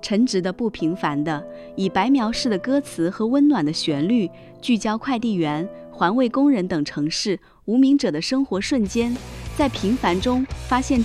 陈直的不平凡的，以白描式的歌词和温暖的旋律，聚焦快递员、环卫工人等城市无名者的生活瞬间，在平凡中发现